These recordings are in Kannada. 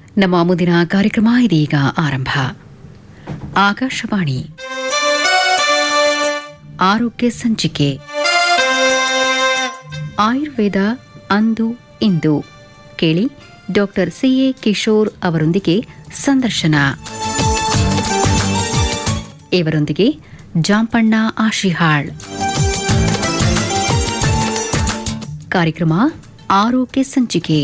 ನಮ್ಮ ಮುಂದಿನ ಕಾರ್ಯಕ್ರಮ ಇದೀಗ ಆರಂಭ. ಆಕಾಶವಾಣಿ ಆರೋಗ್ಯ ಸಂಚಿಕೆ ಆಯುರ್ವೇದ ಅಂದು ಇಂದು ಕೇಳಿ. ಡಾಕ್ಟರ್ ಸಿಎ ಕಿಶೋರ್ ಅವರೊಂದಿಗೆ ಸಂದರ್ಶನ. ಇವರೊಂದಿಗೆ ಜಾಂಪಣ್ಣ ಆಶಿಹಾಳ್. ಕಾರ್ಯಕ್ರಮ ಆರೋಗ್ಯ ಸಂಚಿಕೆ.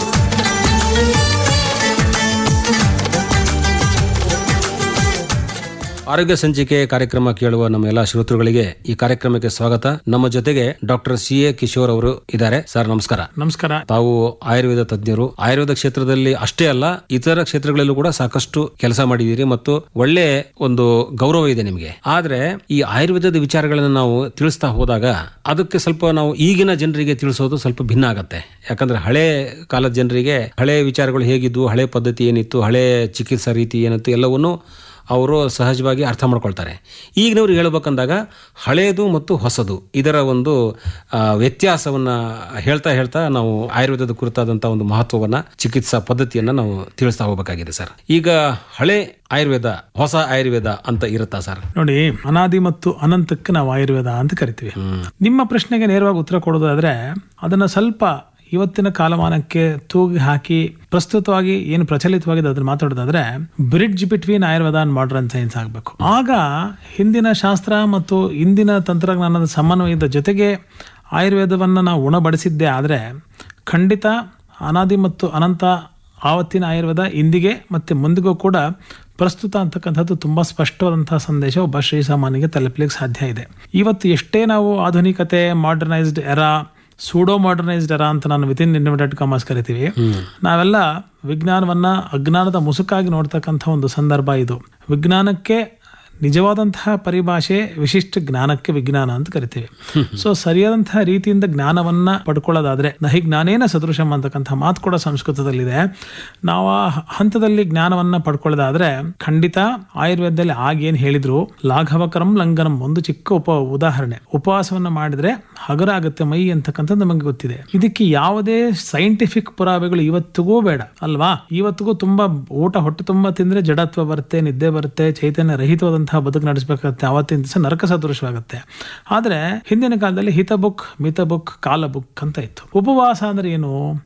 ಆರೋಗ್ಯ ಸಂಚಿಕೆ ಕಾರ್ಯಕ್ರಮ ಕೇಳುವ ನಮ್ಮ ಎಲ್ಲಾ ಶ್ರೋತೃಗಳಿಗೆ ಈ ಕಾರ್ಯಕ್ರಮಕ್ಕೆ ಸ್ವಾಗತ. ನಮ್ಮ ಜೊತೆಗೆ ಡಾಕ್ಟರ್ ಸಿಎ ಕಿಶೋರ್ ಅವರು ಇದ್ದಾರೆ. ಸರ್ ನಮಸ್ಕಾರ. ನಮಸ್ಕಾರ. ತಾವು ಆಯುರ್ವೇದ ತಜ್ಞರು. ಆಯುರ್ವೇದ ಕ್ಷೇತ್ರದಲ್ಲಿ ಅಷ್ಟೇ ಅಲ್ಲ, ಇತರ ಕ್ಷೇತ್ರಗಳಲ್ಲೂ ಕೂಡ ಸಾಕಷ್ಟು ಕೆಲಸ ಮಾಡಿದ್ದೀರಿ ಮತ್ತು ಒಳ್ಳೆ ಒಂದು ಗೌರವ ಇದೆ ನಿಮಗೆ. ಆದ್ರೆ ಈ ಆಯುರ್ವೇದದ ವಿಚಾರಗಳನ್ನು ನಾವು ತಿಳಿಸ್ತಾ ಹೋದಾಗ ಅದಕ್ಕೆ ಸ್ವಲ್ಪ ನಾವು ಈಗಿನ ಜನರಿಗೆ ತಿಳಿಸೋದು ಸ್ವಲ್ಪ ಭಿನ್ನ ಆಗತ್ತೆ. ಯಾಕಂದ್ರೆ ಹಳೆ ಕಾಲದ ಜನರಿಗೆ ಹಳೆ ವಿಚಾರಗಳು ಹೇಗಿದ್ದು, ಹಳೆ ಪದ್ಧತಿ ಏನಿತ್ತು, ಹಳೆ ಚಿಕಿತ್ಸಾ ರೀತಿ ಏನಿತ್ತು ಎಲ್ಲವನ್ನೂ ಅವರು ಸಹಜವಾಗಿ ಅರ್ಥ ಮಾಡ್ಕೊಳ್ತಾರೆ. ಈಗಿನವ್ರಿಗೆ ಹೇಳ್ಬೇಕಂದಾಗ ಹಳೇದು ಮತ್ತು ಹೊಸದು ಇದರ ಒಂದು ವ್ಯತ್ಯಾಸವನ್ನ ಹೇಳ್ತಾ ನಾವು ಆಯುರ್ವೇದದ ಕುರಿತಾದಂಥ ಒಂದು ಮಹತ್ವವನ್ನ, ಚಿಕಿತ್ಸಾ ಪದ್ಧತಿಯನ್ನ ನಾವು ತಿಳಿಸ್ತಾ ಹೋಗಬೇಕಾಗಿದೆ ಸರ್. ಈಗ ಹಳೆ ಆಯುರ್ವೇದ, ಹೊಸ ಆಯುರ್ವೇದ ಅಂತ ಇರುತ್ತಾ ಸರ್? ನೋಡಿ, ಅನಾದಿ ಮತ್ತು ಅನಂತಕ್ಕೆ ನಾವು ಆಯುರ್ವೇದ ಅಂತ ಕರಿತೀವಿ. ನಿಮ್ಮ ಪ್ರಶ್ನೆಗೆ ನೇರವಾಗಿ ಉತ್ತರ ಕೊಡೋದಾದ್ರೆ ಅದನ್ನ ಸ್ವಲ್ಪ ಇವತ್ತಿನ ಕಾಲಮಾನಕ್ಕೆ ತೂಗಿ ಹಾಕಿ ಪ್ರಸ್ತುತವಾಗಿ ಏನು ಪ್ರಚಲಿತವಾಗಿದೆ ಅದನ್ನ ಮಾತಾಡೋದಾದ್ರೆ bridge between Ayurveda and modern science ಆಗಬೇಕು. ಆಗ ಹಿಂದಿನ ಶಾಸ್ತ್ರ ಮತ್ತು ಇಂದಿನ ತಂತ್ರಜ್ಞಾನದ ಸಮನ್ವಯದ ಜೊತೆಗೆ ಆಯುರ್ವೇದವನ್ನು ನಾವು ಉಣಬಡಿಸಿದ್ದೇ ಆದರೆ ಖಂಡಿತ ಅನಾದಿ ಮತ್ತು ಅನಂತ ಆವತ್ತಿನ ಆಯುರ್ವೇದ ಇಂದಿಗೆ ಮತ್ತೆ ಮುಂದಿಗೂ ಕೂಡ ಪ್ರಸ್ತುತ ಅಂತಕ್ಕಂಥದ್ದು ತುಂಬಾ ಸ್ಪಷ್ಟವಾದಂತಹ ಸಂದೇಶ ಒಬ್ಬ ಶ್ರೀಸಾಮಾನ್ಯಗೆ ತಲುಪಲಿಕ್ಕೆ ಸಾಧ್ಯ ಇದೆ. ಇವತ್ತು ಎಷ್ಟೇ ನಾವು ಆಧುನಿಕತೆ, modernised era, pseudo modernised era ಅಂತ ನಾನು ವಿತಿನ್ ಇನ್ವರ್ಟೆಡ್ ಕಾಮರ್ಸ್ ಕರಿತೀವಿ, ನಾವೆಲ್ಲ ವಿಜ್ಞಾನವನ್ನ ಅಜ್ಞಾನದ ಮುಸುಕಾಗಿ ನೋಡ್ತಕ್ಕಂಥ ಒಂದು ಸಂದರ್ಭ ಇದು. ವಿಜ್ಞಾನಕ್ಕೆ ನಿಜವಾದಂತಹ ಪರಿಭಾಷೆ ವಿಶಿಷ್ಟ ಜ್ಞಾನಕ್ಕೆ ವಿಜ್ಞಾನ ಅಂತ ಕರಿತೀವಿ. ಸೊ ಸರಿಯಾದಂತಹ ರೀತಿಯಿಂದ ಜ್ಞಾನವನ್ನ ಪಡ್ಕೊಳ್ಳೋದಾದ್ರೆ ನಹಿ ಜ್ಞಾನೇನ ಸದೃಶಂ ಅಂತಕ್ಕಂಥ ಮಾತು ಕೂಡ ಸಂಸ್ಕೃತದಲ್ಲಿದೆ. ನಾವು ಆ ಹಂತದಲ್ಲಿ ಜ್ಞಾನವನ್ನ ಪಡ್ಕೊಳ್ಳೋದಾದ್ರೆ ಖಂಡಿತ ಆಯುರ್ವೇದದಲ್ಲಿ ಆಗೇನ್ ಹೇಳಿದ್ರು ಲಾಘವಕರಂ ಲಂಘನಂ ಒಂದು ಚಿಕ್ಕ ಉದಾಹರಣೆ. ಉಪವಾಸವನ್ನ ಮಾಡಿದ್ರೆ ಹಗರ ಆಗುತ್ತೆ ಮೈ ಅಂತಕ್ಕಂಥದ್ದು ನಮಗೆ ಗೊತ್ತಿದೆ. ಇದಕ್ಕೆ ಯಾವುದೇ ಸೈಂಟಿಫಿಕ್ ಪುರಾವೆಗಳು ಇವತ್ತಿಗೂ ಬೇಡ ಅಲ್ವಾ? ಇವತ್ತಿಗೂ ತುಂಬಾ ಊಟ ಹೊಟ್ಟೆ ತುಂಬಾ ತಿಂದ್ರೆ ಜಡತ್ವ ಬರುತ್ತೆ, ನಿದ್ದೆ ಬರುತ್ತೆ, ಚೈತನ್ಯ ರಹಿತವಾದಂತಹ ಬದುಕು ನಡೆಸಬೇಕಾಗುತ್ತೆ. ಅವತ್ತಿನ ದಿವಸ ನರಕ ಸದೃಶವಾಗುತ್ತೆ. ಆದ್ರೆ ಹಿಂದಿನ ಕಾಲದಲ್ಲಿ ಹಿತ ಬುಕ್, ಮಿತ ಬುಕ್, ಕಾಲ ಬುಕ್ ಅಂತ ಇತ್ತು. ಉಪವಾಸ ಅಂದ್ರೆ ಏನು?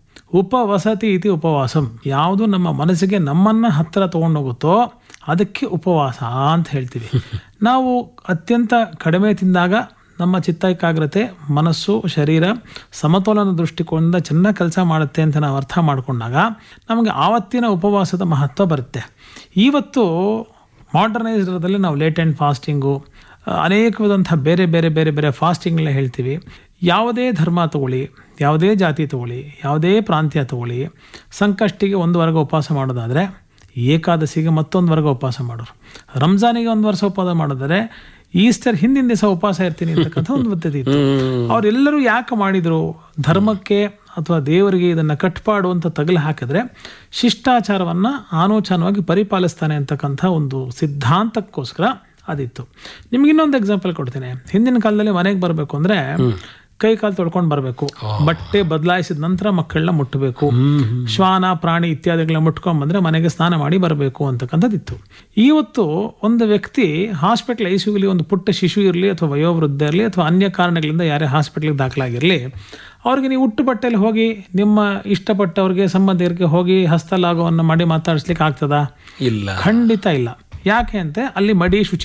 ಉಪವಸತಿ ಇತಿ ಉಪವಾಸಂ. ಯಾವುದು ನಮ್ಮ ಮನಸ್ಸಿಗೆ ನಮ್ಮನ್ನ ಹತ್ತಿರ ತಗೊಂಡೋಗುತ್ತೋ ಅದಕ್ಕೆ ಉಪವಾಸ ಅಂತ ಹೇಳ್ತೀವಿ. ನಾವು ಅತ್ಯಂತ ಕಡಿಮೆ ತಿಂದಾಗ ನಮ್ಮ ಚಿತ್ತ ಏಕಾಗ್ರತೆ, ಮನಸ್ಸು, ಶರೀರ ಸಮತೋಲನ ದೃಷ್ಟಿಕೋನದಿಂದ ಚೆನ್ನಾಗಿ ಕೆಲಸ ಮಾಡುತ್ತೆ ಅಂತ ನಾವು ಅರ್ಥ ಮಾಡಿಕೊಂಡಾಗ ನಮಗೆ ಆವತ್ತಿನ ಉಪವಾಸದ ಮಹತ್ವ ಬರುತ್ತೆ. ಇವತ್ತು ಮಾಡರ್ನೈಸ್ಡ್ರಲ್ಲಿ ನಾವು ಲೇಟ್ ಆ್ಯಂಡ್ ಫಾಸ್ಟಿಂಗು, ಅನೇಕವಾದಂತಹ ಬೇರೆ ಬೇರೆ ಬೇರೆ ಬೇರೆ ಫಾಸ್ಟಿಂಗ್ನ ಹೇಳ್ತೀವಿ. ಯಾವುದೇ ಧರ್ಮ ತಗೊಳ್ಳಿ, ಯಾವುದೇ ಜಾತಿ ತಗೊಳ್ಳಿ, ಯಾವುದೇ ಪ್ರಾಂತ್ಯ ತಗೊಳ್ಳಿ, ಸಂಕಷ್ಟಿಗೆ ಒಂದು ವರ್ಗ ಉಪವಾಸ ಮಾಡೋದಾದರೆ ಏಕಾದಶಿಗೆ ಮತ್ತೊಂದು ವರ್ಗ ಉಪವಾಸ ಮಾಡೋರು, ರಂಜಾನಿಗೆ ಒಂದು ವರ್ಷ ಉಪವಾಸ ಮಾಡೋದಾದ್ರೆ ಈಸ್ಟರ್ ಹಿಂದಿನ ದಿವಸ ಉಪವಾಸ ಇರ್ತೀನಿ ಅಂತಕ್ಕಂಥ ಒಂದು ಪದ್ಧತಿ ಇತ್ತು. ಅವರೆಲ್ಲರೂ ಯಾಕೆ ಮಾಡಿದ್ರು? ಧರ್ಮಕ್ಕೆ ಅಥವಾ ದೇವರಿಗೆ ಇದನ್ನ ಕಟ್ಪಾಡು ಅಂತ ತಗಲು ಹಾಕಿದ್ರೆ ಶಿಷ್ಟಾಚಾರವನ್ನ ಆನೋಚಾನವಾಗಿ ಪರಿಪಾಲಿಸ್ತಾನೆ ಅಂತಕ್ಕಂಥ ಒಂದು ಸಿದ್ಧಾಂತಕ್ಕೋಸ್ಕರ ಅದಿತ್ತು. ನಿಮ್ಗೆ ಇನ್ನೊಂದು ಎಕ್ಸಾಂಪಲ್ ಕೊಡ್ತೀನಿ. ಹಿಂದಿನ ಕಾಲದಲ್ಲಿ ಮನೆಗೆ ಬರಬೇಕು ಅಂದ್ರೆ ಕೈ ಕಾಲು ತೊಳ್ಕೊಂಡು ಬರಬೇಕು, ಬಟ್ಟೆ ಬದಲಾಯಿಸಿದ ನಂತರ ಮಕ್ಕಳನ್ನ ಮುಟ್ಟಬೇಕು, ಶ್ವಾನ ಪ್ರಾಣಿ ಇತ್ಯಾದಿಗಳನ್ನ ಮುಟ್ಕೊಂಡ್ ಬಂದ್ರೆ ಮನೆಗೆ ಸ್ನಾನ ಮಾಡಿ ಬರಬೇಕು ಅಂತಕ್ಕಂಥದ್ದಿತ್ತು. ಇವತ್ತು ಒಂದು ವ್ಯಕ್ತಿ ಹಾಸ್ಪಿಟಲ್ ಐಸಿಯುಲಿ ಒಂದು ಪುಟ್ಟ ಶಿಶು ಇರಲಿ ಅಥವಾ ವಯೋವೃದ್ಧ ಇರಲಿ ಅಥವಾ ಅನ್ಯ ಕಾರಣಗಳಿಂದ ಯಾರೇ ಹಾಸ್ಪಿಟಲ್ಗೆ ದಾಖಲಾಗಿರಲಿ, ಅವ್ರಿಗೆ ನೀವು ಉಟ್ಟು ಬಟ್ಟೆಯಲ್ಲಿ ಹೋಗಿ ನಿಮ್ಮ ಇಷ್ಟಪಟ್ಟವ್ರಿಗೆ ಸಂಬಂಧಿಕರಿಗೆ ಹೋಗಿ ಹಸ್ತಲಾಘವನ್ನ ಮಾಡಿ ಮಾತಾಡಿಸ್ಲಿಕ್ಕೆ ಆಗ್ತದಾ? ಇಲ್ಲ, ಖಂಡಿತ ಇಲ್ಲ. ಯಾಕೆ ಅಂತ ಅಲ್ಲಿ ಮಡಿ ಶುಚಿ